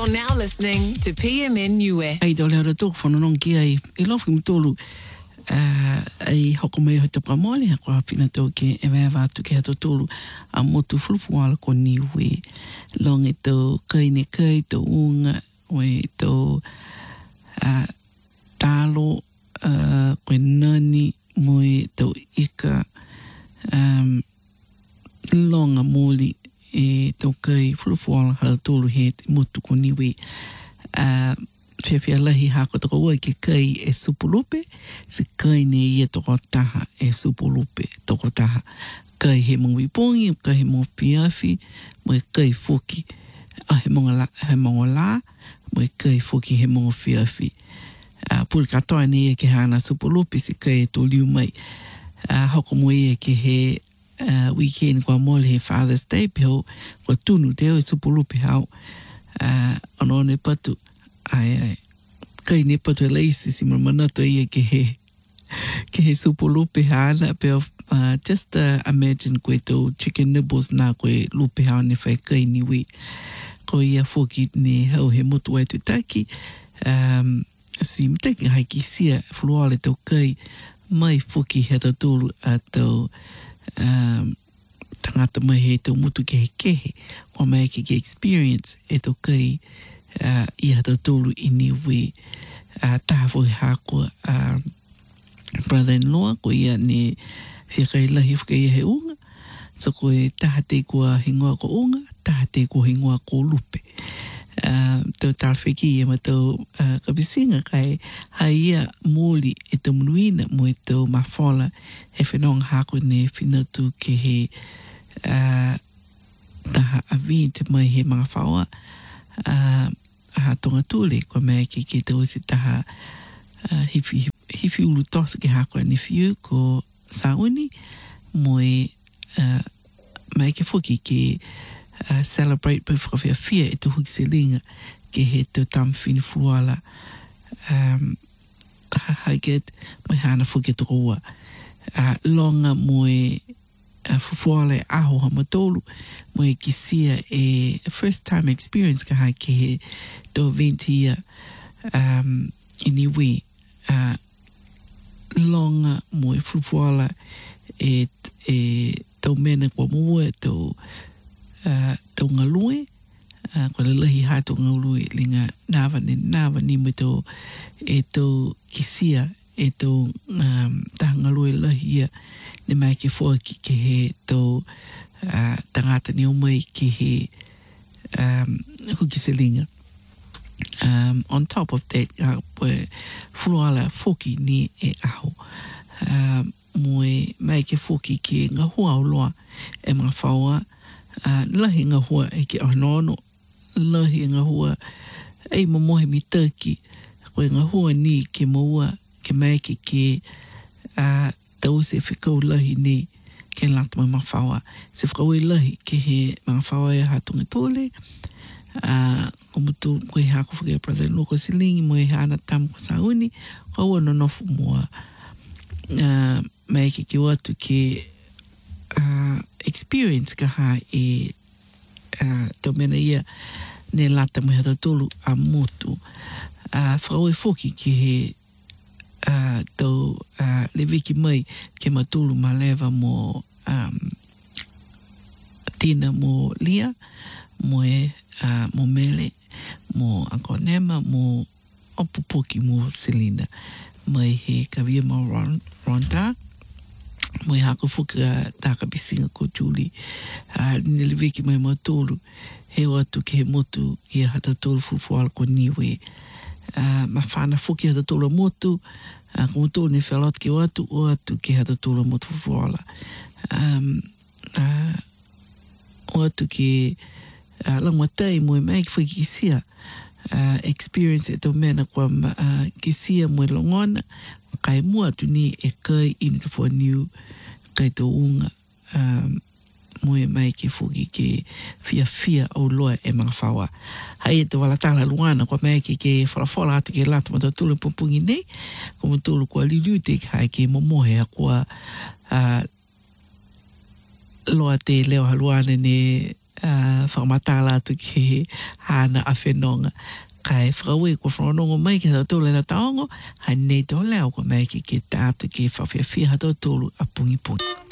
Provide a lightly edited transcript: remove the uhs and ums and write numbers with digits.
You're now listening to PMN Niue. Ai do leo tō whanonong ki ai e lofi mtolu ai hoko mai ho te pramole ha kwa pina tō ke e mea vātu ke hato tōlu a motu fulufu ala ko niwe long e tō kai ne kai tō unga o e tō tālo koe nani mo e tō ika longa moli e tō kai fulufu ala hala tōlu he te motu ko niwe Whiawhia lahi hako toko ua ke kai e supulupe, se kai ne ia toko taha e supulupe toko taha. Kai he mongo ipongi, kai he mongo piafi, mo e kai foki he mongo la, mo e kai foki he mongo piafi. Puri katoa ne ia ke hana supulupe, se kai e tō liu mai. Hoko mo ia ke he weekend kwa mole he Father's Day, pio kwa tunu teo e supulupe hao. Ono ne patu. Ai, kai ne patu e leisi si manato ia ke he supulupe hana, pero just imagine koe tō chicken nibbles nā koe lupe hao ne whai kai niwe. Ko ia foki ne hau he motu ai tutaki, si mteki hai ki sia fluale tō kai mai foki he tō tōlu a tō tangata mai he tō mutu ke he kehe, kwa mai ke experience e tō kai ia tō tōlu I niwe taha fōi hākua brother-in-law ko ia ne whiakai lahi whaka ia he unga so ko e taha te kua hingoa ko unga taha te kua hingoa ko lupe tō tāwhiki ia ma tō kapisinga kai hai ia mōli e tō munuina mo e tō mawhola he whenong hākua ne whinatu ke he taha avi te mai he mga whaua ha tonga tūle kua mea ke tau si taha hifi ulu tosa ke hako ni fiu ko sauni mo e mai ke fuki ke celebrate pai whakawhia fia e tu huki se linga ke he tau tamwhini fuala haiget mai hana fuki toko ua longa mo e fufuala e aho hamatolu mo e kisia e first time experience ka hai ke he do event ia anyway longa mo e fufuala e tau mena kua mua tau ngalue kua lalahi hai tau ngalue linga nawa ni mo e tau kisia e tau tahangalue lahi ia ne mai ke fua ke he tau tangata ni umai ke he huki se linga. On top of that, furuala foki ni e aho. Moe mai ke foki ke ngā hua uloa e mga whaua. Lahi ngā hua e ke ahonono. Lahi ngā hua e momohe mi Turkey. Koe ngā hua ni ke maua ke mai ke tau se whikau lahi ni ke lata mai mga whaua. Se whikau e lahi ke he mga whaua e hatunga tōle. Ko mutu koe hako whakea brother-in-law ko silingi mo e hana tamu ko sauni. Ko ua nonofu mua mai ke watu ke experience ka ha e tau mena ia ne lata mai hata tolu a motu. Whakau e whoki ke he tau lewiki mai ke matulu ma lewa mo tina mo lia mo e mo mele mo ankonema mo opupoki mo Selina mai he kawia mo ronda mo e hako whuka taka bisinga ko Julie nile wiki mai mo tolu he watu ke he motu ia hata tolu fufuala ko niwe ma whana whuki hata tolu motu ko motu ne whelot ke watu o atu ke hata tolu motu fufuala o atu ke langwatai mo e mai ki whaki kisia experience e tau mena kua kisia mo e longona kai mua tu ni e kai inu te whua niu kai tau unga mo e mai ki whaki ke fia au loa e mga whaua hai e te walatala luana kua mai ki ke whalawhala atu ke lata ma tau tulu pumpungi nei ko mo tulu kua liliu te kai ke momohe a kua loa te leo haluana ne whamatala atu ki hana a whenonga. Kai whakawe ko whanonga mai ki tau tōle na taongo, hai nei tō leo ko mai ki tātu ki whawhiawhia tō tōlu a pungi pungi.